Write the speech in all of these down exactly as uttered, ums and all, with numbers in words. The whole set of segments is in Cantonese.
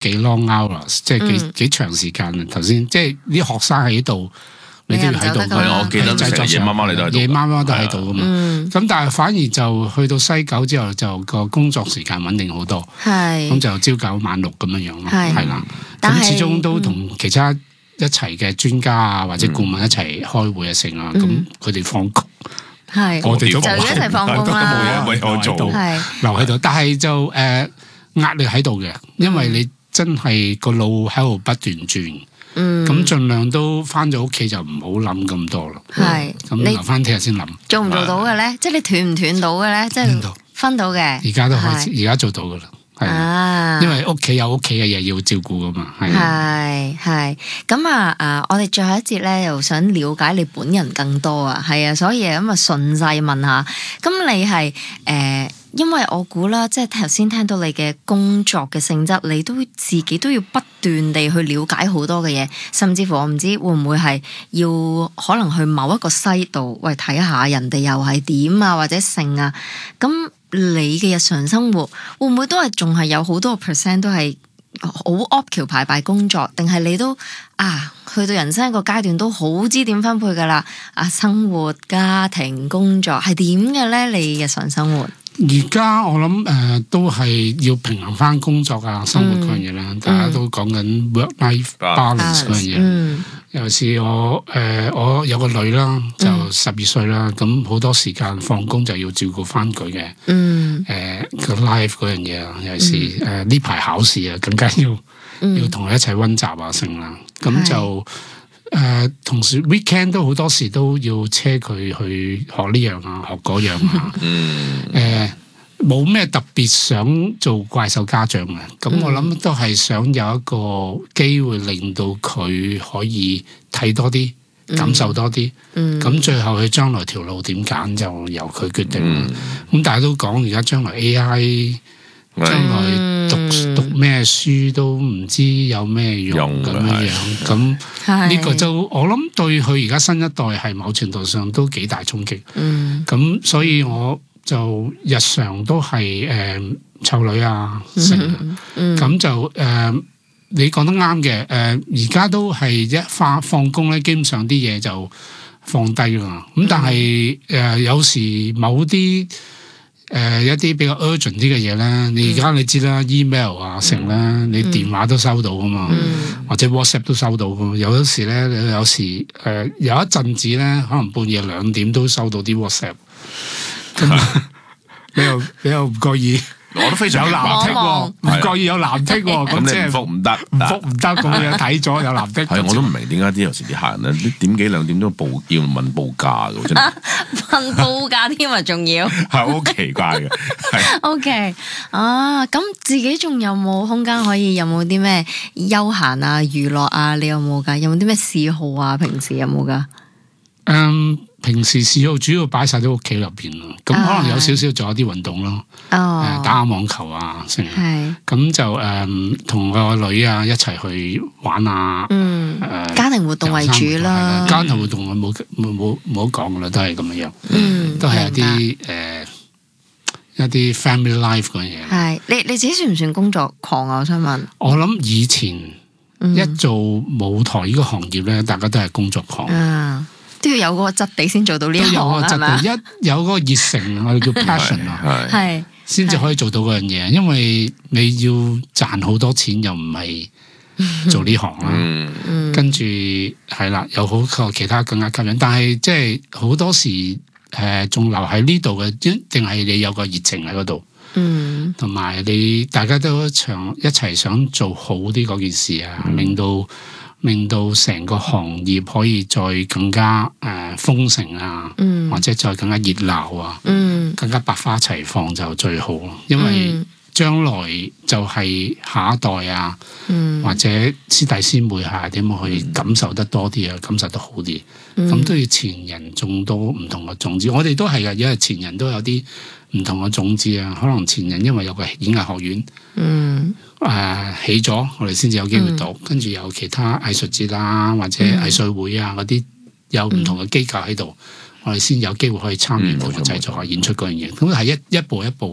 幾 long hours， 即係幾、嗯、幾長時間啊！頭先即係啲學生喺度，你都要喺度。 係我記得成日夜媽媽你都喺度， 夜媽媽都喺度噶嘛。咁、嗯、但係反而就去到西九之後，就個工作時間穩定好多。係咁就朝九晚六咁樣樣咯。係啦，咁始終都同其他一齊嘅專家啊或者顧問一齊開會啊成啊，咁佢哋放工。係，我哋就一齊放工啦，冇嘢冇嘢做，留喺度。但係就誒、呃、壓力喺度嘅，因為你真係個腦喺度不斷轉，嗯，咁盡量都翻咗屋企就唔好諗咁多咯。係，咁留翻聽日先諗。做唔做到嘅咧？即係你斷唔斷到嘅咧？即係分到嘅。而家都開始，而家做到噶啦。啊，因為屋企有屋企嘅嘢要照顧噶嘛，係係咁啊啊！我哋最後一節咧，又想了解你本人更多啊，係啊，所以咁啊順勢問下，咁你係誒、呃，因為我估啦，即係頭先聽到你嘅工作嘅性質，你都自己都要不斷地去了解好多嘅嘢，甚至乎我唔知會唔會係要可能去某一個西度，喂睇下人哋又係點啊，或者性啊，咁。你嘅日常生活會唔會都係仲係有好多個 percent 都係好 occupy 排排工作，定係你都啊去到人生一個階段都好知點分配噶啦？啊，生活、家庭、工作係點嘅咧？你日常生活而家我諗誒、呃、都係要平衡翻工作啊生活嗰樣嘢啦，嗯、大家都講緊 work-life balance 嗰樣嘢。嗯尤其是我誒、呃，我有個女啦，就十二歲啦，咁好、嗯、多時間放工就要照顧翻佢嘅，誒個、嗯呃、life 嗰樣嘢啊，尤其是誒呢排考試啊，更加要、嗯、要同佢一齊溫習啊，成啦，咁就誒、呃、同時 weekend 都好多時都要車佢去學呢樣啊，學嗰樣啊，誒、呃。冇咩特別想做怪獸家長嘅，咁我諗都係想有一個機會令到佢可以睇多啲，嗯、感受多啲。咁、嗯、最後佢將來條路點揀就由佢決定。咁、嗯、大家都講而家將來 A I 將來讀、嗯、讀咩書都唔知有咩用咁樣樣。咁呢個就我諗對佢而家新一代係某程度上都幾大衝擊。咁、嗯、所以我。就日常都係誒湊女啊，成咁、嗯嗯、就誒、呃、你講得啱嘅誒，而、呃、家都係一放放工咧，基本上啲嘢就放低啦。咁但係誒、呃、有時某啲誒、呃、一啲比較 urgent 啲嘅嘢咧，你而家你知啦 email 啊成啦，嗯、你電話都收到噶嘛，嗯、或者 WhatsApp 都收到噶嘛。有時咧，有時誒、呃、有一陣子咧，可能半夜兩點都收到啲 WhatsApp。你又你又唔覺意？我都非常有藍剔喎，唔覺意有藍剔喎，咁即係覆唔得，唔覆唔得咁樣睇咗有藍剔。係我都唔明點解啲有時啲客人咧，點幾兩點都報要問報價嘅，真係問報價添啊，仲要係好奇怪嘅。係 OK 啊，咁自己仲有冇空間可以有冇啲咩休閒啊、娛樂啊？你有冇㗎？有冇啲咩嗜好啊？平時有冇㗎？嗯。平時嗜好主要擺晒喺屋企入邊咯，咁可能有少少做一啲運動咯，誒、哦、打下網球啊，成日咁就誒同個女啊一齊去玩啊，嗯呃、家庭活動為主啦，家庭活動冇冇冇冇講噶啦，都係咁樣樣，嗯、都係一啲誒、呃、一啲 family life 嗰樣嘢。係你你自己算唔算工作狂啊？我想問。我諗以前一做舞台呢個行業咧，大家都係工作狂。嗯都要有嗰個質地先做到呢一行係嘛？一有嗰個熱誠，我哋叫 passion 啊，係先至可以做到嗰樣嘢。因為你要賺好多錢，又唔係做呢行啦。嗯、跟住係啦，有好個其他更加吸引。但係即係好多時誒，仲、呃、留喺呢度嘅，一定係你有個熱情喺嗰度。嗯，同埋你大家都一場一齊想做好啲嗰件事啊，嗯、令到。令到成個行業可以再更加誒、呃、豐盛啊，嗯、或者再更加熱鬧啊，嗯、更加百花齊放就最好咯。因為將來就係下一代啊，嗯、或者師弟師妹係點樣去感受得多啲啊，嗯、感受得好啲。咁、嗯、都要前人種多唔同嘅種子。我哋都係嘅，因為前人都有啲唔同嘅種子啊。可能前人因為有個演藝學院。嗯誒、呃、起咗，我哋先至有機會讀，嗯、跟住有其他藝術節啦，或者藝術會啊嗰啲有唔同嘅機構喺度，嗯、我哋先有機會可以參與同埋製作下演出嗰樣嘢。咁係一一步一步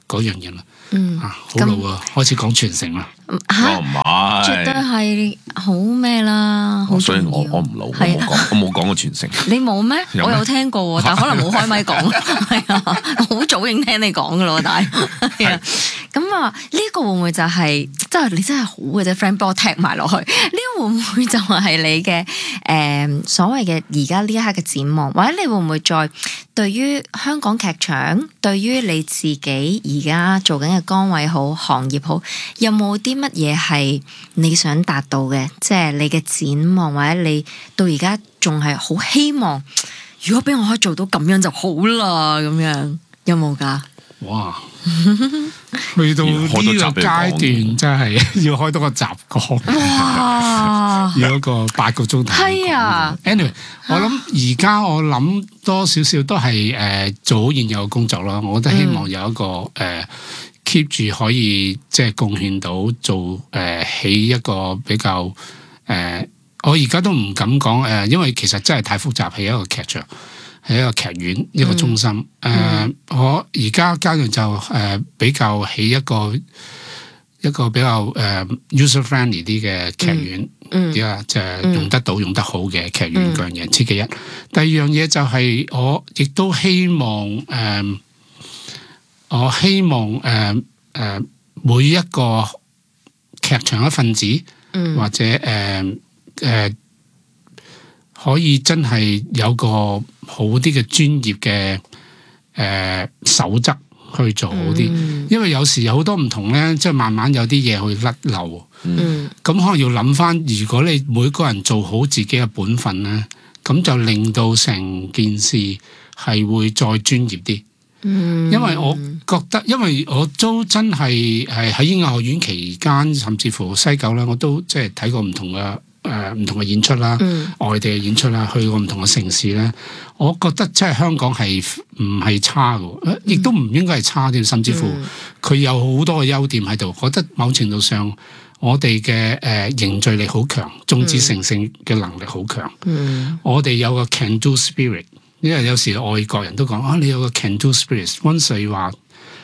嗰樣嘢啦。嗯，啊，好老啊，開始講傳承啦。 我唔係， 絕對係好咩啦，好重要。 所以我我唔老，我冇講，我冇講過傳承。 你冇咩？我有聽過，但係可能冇開咪講。係啊，好早已經聽你講噶咯，但係係啊。咁啊，呢個會唔會就係即係你真係好嘅啫 friend 幫我踢埋落去？呢個會唔會就係你嘅誒所謂嘅而家呢一刻嘅展望？或者你會唔會再對於香港劇場，對於你自己而家做緊嘅崗位好、行業好，有冇啲乜嘢係你想達到嘅？即係你嘅展望，或者你到而家仲係好希望，如果俾我可以做到咁樣就好啦，咁樣有冇㗎？ 哇！去到呢個階段，真係要開多個集講。哇！要一個八個鐘頭。 係啊。 Anyway，我諗而家我諗多少少都係誒做好現有嘅工作咯。我都希望有一個誒。呃 keep 住可以即係貢獻到做誒、呃、起一個比較誒、呃，我而家都唔敢講誒、呃，因為其實真係太複雜，係一個劇場，係一個劇院，一個中心。誒、嗯呃，我而家階段就誒、呃、比較起一個一個比較誒、呃、user friendly 啲嘅劇院，而家就係用得到、用得好嘅劇院嗰樣嘢，此其一。第二樣嘢就係我亦都希望誒。呃我希望誒誒、呃呃、每一個劇場一份子，嗯、或者誒誒、呃呃、可以真係有個好啲嘅專業嘅誒、呃、守則去做好啲，嗯、因為有時有好多唔同咧，即係慢慢有啲嘢去甩漏。咁、嗯、可能要諗翻，如果你每個人做好自己嘅本分咧，咁就令到成件事係會再專業啲。因為我覺得，因為我都真係係喺演藝學院期間，甚至乎西九咧，我都即係睇過唔同嘅誒唔同嘅演出啦，嗯、外地嘅演出啦，去過唔同嘅城市咧，我覺得即係香港係唔係差嘅，亦都唔應該係差啲，甚至乎佢有好多嘅優點喺度。覺得某程度上，我哋嘅誒凝聚力好強，眾志成城嘅能力好強，嗯、我哋有個 can do spirit。因為有時外國人都講啊，你有個 can do spirit，once 你話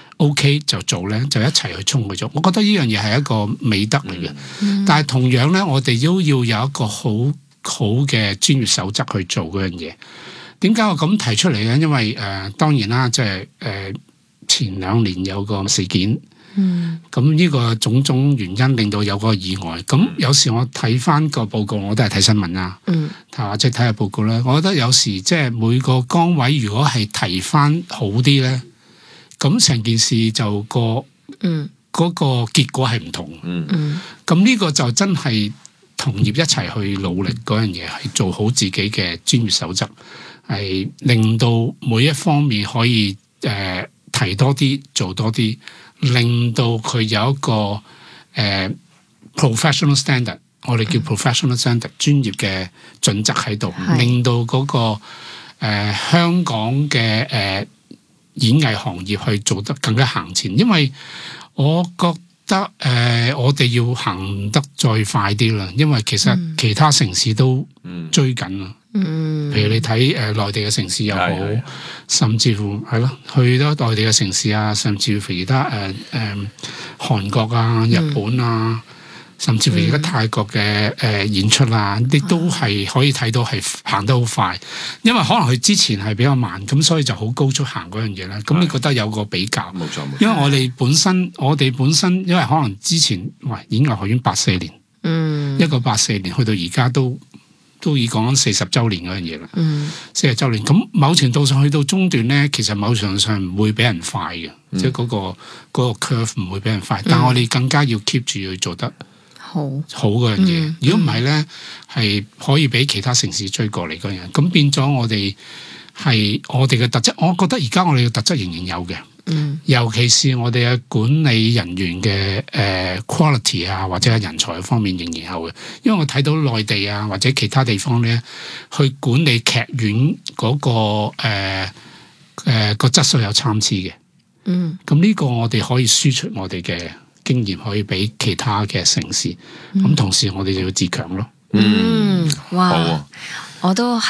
OK 就做咧，就一齊去衝去做。我覺得呢樣嘢係一個美德嚟嘅，嗯、但係同樣咧，我哋都要有一個好好嘅專業守則去做嗰樣嘢。點解我咁提出嚟咧？因為誒、呃，當然啦，即係誒前兩年有個事件。嗯，咁呢個種種原因令到有個意外。咁有時我睇翻個報告，我都係睇新聞啦。嗯，係嘛，即係睇下報告咧。我覺得有時即係每個崗位如果係提翻好啲咧，咁成件事就個嗯嗰個結果係唔同。嗯嗯，咁呢個就真係同業一齊去努力嗰樣嘢，係做好自己嘅專業守則，係令到每一方面可以誒、呃、提多啲，做多啲。令到佢有一個誒、呃、professional standard，我哋叫 professional standard、嗯、專業嘅準則喺度，是令到嗰、那個、呃、香港嘅誒、呃、演藝行業去做得更加行前，因為我覺得誒、呃、我哋要行得再快啲啦，因為其實其他城市都追緊啦。嗯嗯，譬如你睇誒內地嘅城市又好，是是甚至乎係咯，去到內地嘅城市啊，甚至乎其他誒誒韓國啊、日本啊，嗯、甚至乎而家泰國嘅誒演出啊，啲、嗯、都係可以睇到係行得好快，因為可能佢之前係比較慢，咁所以就好高速行嗰樣嘢咧。咁你覺得有個比較？冇錯，冇錯。因為我哋本身，我哋本身，因為可能之前喂演藝學院八四年，嗯，一個八四年去到而家都。都已講緊四十週年嗰樣嘢啦，四十週年咁某程度上去到中段咧，其實某程度上唔會比人快嘅，嗯、即係嗰、嗰個嗰個 curve 唔會比人快，嗯、但係我哋更加要 keep 住去做得好好嗰樣嘢。如果唔係咧，係可以俾其他城市追過嚟嗰樣，咁變咗我哋係我哋嘅特質。我覺得而家我哋嘅特質仍然有嘅。嗯、尤其是我哋嘅管理人員嘅誒、呃、quality 啊，或者係人才方面仍然有嘅，因為我睇到內地啊或者其他地方咧，去管理劇院嗰、那個誒誒個質素有參差嘅。嗯，咁呢個我哋可以輸出我哋嘅經驗，可以俾其他嘅城市。咁、嗯、同時我哋就要自強咯。嗯， 哇，好啊、我都喺啊〜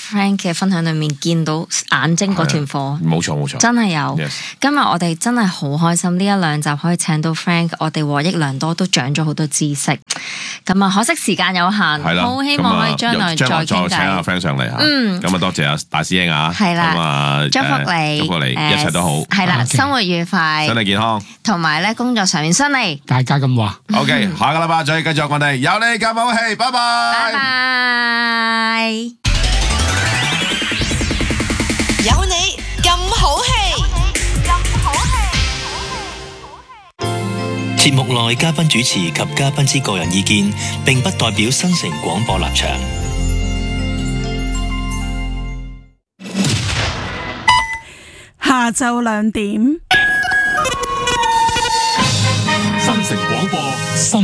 Frank 嘅分享裏面見到眼睛嗰團火， 冇錯冇錯， 真係有。 Yes. 今日我哋真係好開心，呢一兩集可以請到 Frank，我哋獲益良多，都長咗好多知識。咁啊，可惜時間有限，好希望可以將來再傾偈。 再請阿 Frank 上嚟嚇， 嗯， 咁啊多謝阿大師兄啊， 係啦， 咁啊祝福你， 祝福你一切都好， 係啦，生活愉快， 身體健康，同埋咧工作上面順利。 大家咁話。 OK，下個禮拜再繼續我哋有你咁好戲，拜拜。 拜拜。 有你咁好戲，咁好戲。 節目內嘉賓主持及嘉賓之個人意見，並不代表新城廣播立場。 下晝兩點， 新城廣播。